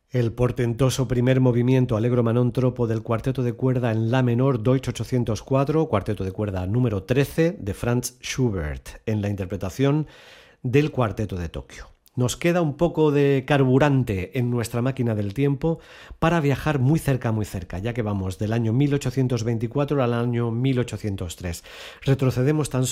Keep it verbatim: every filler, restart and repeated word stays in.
El portentoso primer movimiento Allegro Manon Troppo del cuarteto de cuerda en la menor Deutsch ochocientos cuatro, cuarteto de cuerda número trece de Franz Schubert, en la interpretación del Cuarteto de Tokio. Nos queda un poco de carburante en nuestra máquina del tiempo para viajar muy cerca, muy cerca, ya que vamos del año mil ochocientos veinticuatro al año mil ochocientos tres. Retrocedemos tan